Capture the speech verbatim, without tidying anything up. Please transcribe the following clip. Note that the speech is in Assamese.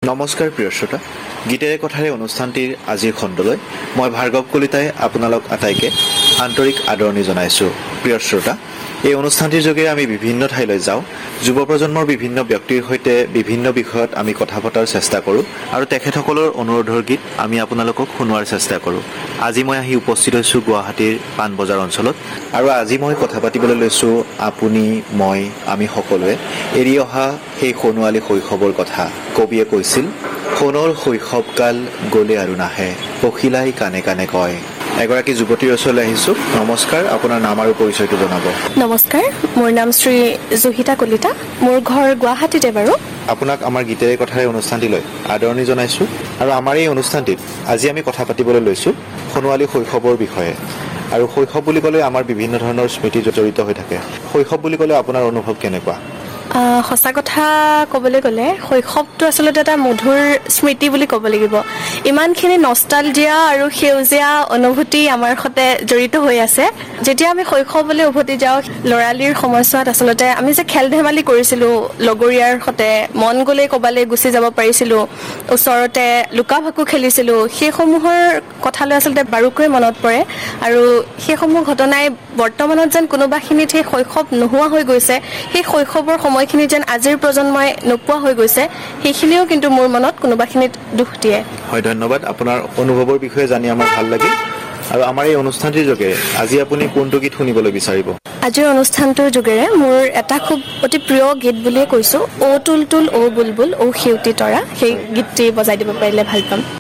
নমস্কাৰ প্ৰিয় শ্ৰোতা, গীতেৰে কথাৰে অনুষ্ঠানটিৰ আজিৰ খণ্ডলৈ মই ভাৰ্গৱ কলিতাই আপোনালোক আটাইকে আন্তৰিক আদৰণি জনাইছোঁ। প্ৰিয় শ্ৰোতা, এই অনুষ্ঠানটিৰ যোগেৰে আমি বিভিন্ন ঠাইলৈ যাওঁ, যুৱ প্ৰজন্মৰ বিভিন্ন ব্যক্তিৰ সৈতে বিভিন্ন বিষয়ত আমি কথা পতাৰ চেষ্টা কৰোঁ আৰু তেখেতসকলৰ অনুৰোধৰ গীত আমি আপোনালোকক শুনোৱাৰ চেষ্টা কৰোঁ। আজি মই আহি উপস্থিত হৈছোঁ গুৱাহাটীৰ পাণবজাৰ অঞ্চলত আৰু আজি মই কথা পাতিবলৈ লৈছোঁ আপুনি, মই, আমি সকলোৱে এৰি অহা সেই সোণোৱালী শৈশৱৰ কথা। কবিয়ে কৈছিল, সোণৰ শৈশৱকাল গ'লে আৰু নাহে, পখিলাই কাণে কাণে কয়। এগৰাকী যুৱতীৰ ওচৰলৈ আহিছোঁ। নমস্কাৰ, আপোনাৰ নাম আৰু পৰিচয়টো জনাব। নমস্কাৰ, মোৰ নাম শ্ৰী জুহিতা কলিতা। মোৰ ঘৰ গুৱাহাটীতে বাৰু। আপোনাক আমাৰ গীতেৰে কথাৰে অনুষ্ঠানটিলৈ আদৰণি জনাইছোঁ আৰু আমাৰ এই অনুষ্ঠানটিত আজি আমি কথা পাতিবলৈ লৈছোঁ সোণোৱালী শৈশৱৰ বিষয়ে। আৰু শৈশৱ বুলি ক'লে আমাৰ বিভিন্ন ধৰণৰ স্মৃতি জড়িত হৈ থাকে। শৈশৱ বুলি ক'লে আপোনাৰ অনুভৱ কেনেকুৱা? সঁচা কথা ক'বলৈ গ'লে শৈশৱটো আচলতে এটা মধুৰ স্মৃতি বুলি ক'ব লাগিব। ইমানখিনি নষ্টালজিয়া আৰু সেউজীয়া অনুভূতি আমাৰ সৈতে জড়িত হৈ আছে। যেতিয়া আমি শৈশৱলৈ উভতি যাওঁ, ল'ৰালিৰ সময়ছোৱাত আচলতে আমি যে খেল ধেমালি কৰিছিলোঁ লগৰীয়াৰ সৈতে, মন গ'লেই ক'বালৈ গুচি যাব পাৰিছিলোঁ, ওচৰতে লুকা ভাকু খেলিছিলোঁ, সেইসমূহৰ কথালৈ আচলতে বাৰুকৈ মনত পৰে। আৰু সেইসমূহ ঘটনাই বৰ্তমানত যেন কোনোবাখিনিত সেই শৈশৱ নোহোৱা হৈ গৈছে, সেই শৈশৱৰ সময়খিনি যেন আজিৰ প্ৰজন্মই নোপোৱা হৈ গৈছে, সেইখিনিও কিন্তু মোৰ মনত কোনোবাখিনিত দুখ দিয়ে। হয়, ধন্যবাদ। আপোনাৰ অনুভৱৰ বিষয়ে জানি আমাৰ ভাল লাগিল। আৰু আমাৰ এই অনুষ্ঠানটিৰ যোগেৰে আজি আপুনি কোনটো গীত শুনিবলৈ বিচাৰিব? আজিৰ অনুষ্ঠানটোৰ যোগেৰে মোৰ এটা খুব অতি প্ৰিয় গীত বুলিয়ে কৈছোঁ, অ' তুল তুল অ' বুলবুল অ' সেউতী তৰা, সেই গীতটি বজাই দিব পাৰিলে ভাল পাম।